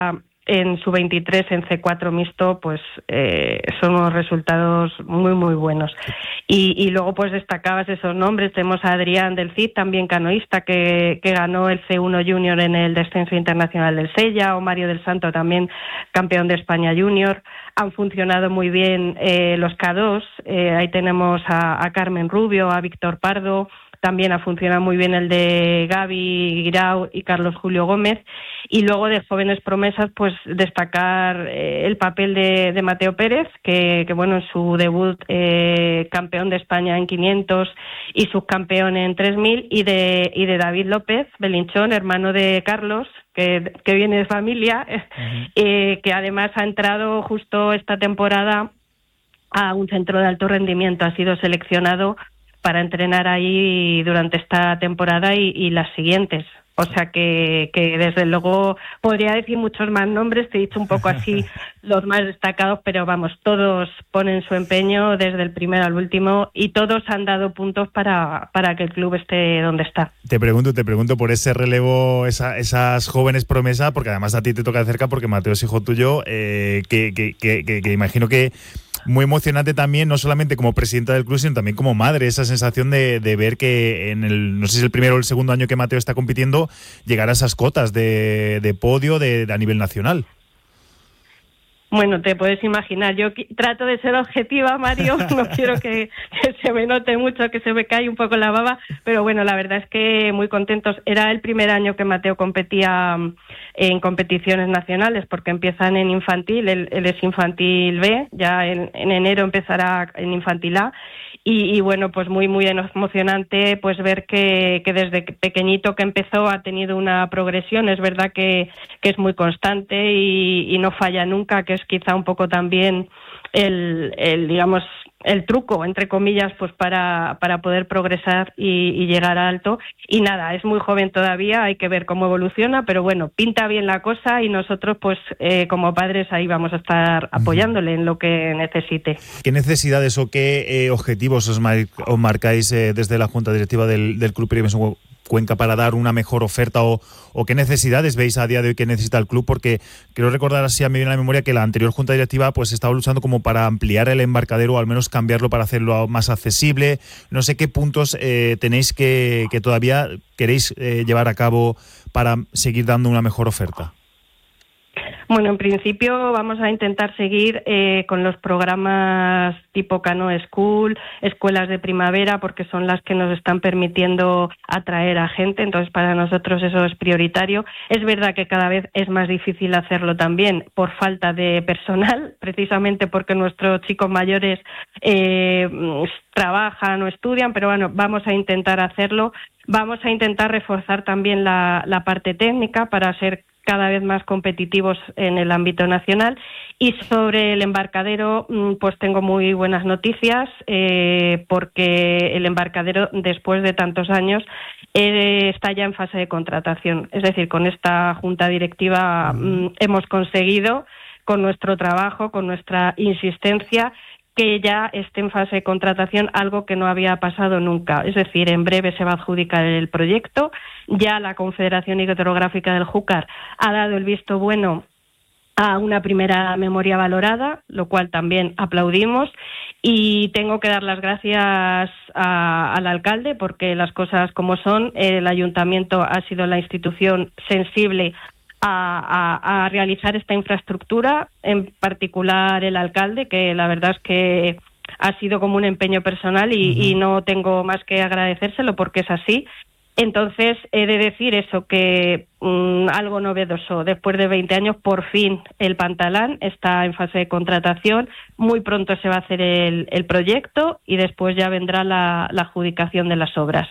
en su 23 en C4 mixto, pues son unos resultados muy, muy buenos. Y luego pues destacabas esos nombres. Tenemos a Adrián del Cid, también canoísta, que ganó el C1 Junior en el descenso internacional del Sella, o Mario del Santo, también campeón de España Junior. Han funcionado muy bien los K2, ahí tenemos a Carmen Rubio, a Víctor Pardo. También ha funcionado muy bien el de Gaby Guirao y Carlos Julio Gómez. Y luego de jóvenes promesas, pues destacar el papel de Mateo Pérez, que bueno, en su debut campeón de España en 500 y subcampeón en 3000, y de David López Belinchón, hermano de Carlos, que viene de familia, que además ha entrado justo esta temporada a un centro de alto rendimiento. Ha sido seleccionado para entrenar ahí durante esta temporada y las siguientes. O sea que desde luego podría decir muchos más nombres, te he dicho un poco así los más destacados, pero vamos, todos ponen su empeño desde el primero al último y todos han dado puntos para que el club esté donde está. Te pregunto por ese relevo, esas jóvenes promesas, porque además a ti te toca de cerca porque Mateo es hijo tuyo, que imagino que muy emocionante también, no solamente como presidenta del club, sino también como madre, esa sensación de ver que en el, no sé si es el primero o el segundo año que Mateo está compitiendo, llegar a esas cotas de podio a nivel nacional. Bueno, te puedes imaginar, yo trato de ser objetiva, Mario, no quiero que se me note mucho, que se me cae un poco la baba, pero bueno, la verdad es que muy contentos. Era el primer año que Mateo competía en competiciones nacionales, porque empiezan en infantil, él es infantil B, ya en enero empezará en infantil A, y bueno, pues muy muy emocionante pues ver que desde pequeñito que empezó ha tenido una progresión. Es verdad que es muy constante y no falla nunca, que es quizá un poco también el digamos el truco, entre comillas, pues para poder progresar y llegar a alto. Y nada, es muy joven todavía, hay que ver cómo evoluciona, pero bueno, pinta bien la cosa y nosotros pues como padres ahí vamos a estar apoyándole en lo que necesite. ¿Qué necesidades o qué objetivos os marcáis desde la Junta Directiva del Club Piribes Cuenca para dar una mejor oferta o qué necesidades veis a día de hoy que necesita el club? Porque quiero recordar así a mí en la memoria que la anterior Junta Directiva pues estaba luchando como para ampliar el embarcadero o al menos cambiarlo para hacerlo más accesible. No sé qué puntos tenéis que todavía queréis llevar a cabo para seguir dando una mejor oferta. Bueno, en principio vamos a intentar seguir con los programas tipo Canoe School, escuelas de primavera, porque son las que nos están permitiendo atraer a gente, entonces para nosotros eso es prioritario. Es verdad que cada vez es más difícil hacerlo también por falta de personal, precisamente porque nuestros chicos mayores trabajan o estudian, pero bueno, vamos a intentar hacerlo. Vamos a intentar reforzar también la parte técnica para ser cada vez más competitivos en el ámbito nacional. Y sobre el embarcadero, pues tengo muy buenas noticias, porque el embarcadero, después de tantos años, está ya en fase de contratación. Es decir, con esta junta directiva hemos conseguido, con nuestro trabajo, con nuestra insistencia, que ya esté en fase de contratación, algo que no había pasado nunca. Es decir, en breve se va a adjudicar el proyecto. Ya la Confederación Hidrográfica del Júcar ha dado el visto bueno a una primera memoria valorada, lo cual también aplaudimos, y tengo que dar las gracias al alcalde porque las cosas como son, el ayuntamiento ha sido la institución sensible a realizar esta infraestructura, en particular el alcalde, que la verdad es que ha sido como un empeño personal y no tengo más que agradecérselo porque es así. Entonces, he de decir eso, que algo novedoso. Después de 20 años, por fin, el Pantalán está en fase de contratación. Muy pronto se va a hacer el proyecto y después ya vendrá la adjudicación de las obras.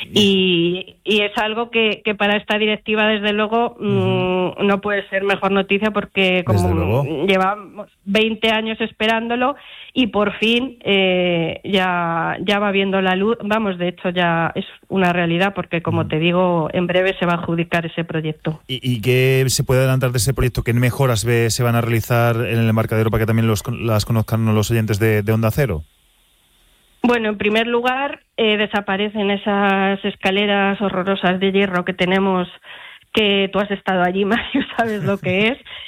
Y es algo que para esta directiva, desde luego, no puede ser mejor noticia porque como llevamos 20 años esperándolo y por fin ya va viendo la luz. Vamos, de hecho, ya es una realidad porque, como te digo, en breve se va a adjudicar ese proyecto. ¿Y qué se puede adelantar de ese proyecto? ¿Qué mejoras se van a realizar en el embarcadero para que también las conozcan los oyentes de Onda Cero? Bueno, en primer lugar, desaparecen esas escaleras horrorosas de hierro que tenemos, que tú has estado allí, Mario, sabes lo que es,